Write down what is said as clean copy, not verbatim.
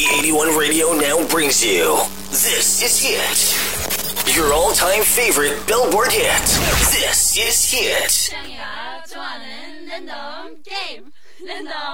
B81 Radio now brings you This Is Hit. Your all-time favorite Billboard hit. This is Hit. 짱이가 좋아하는 랜덤 게임. 랜덤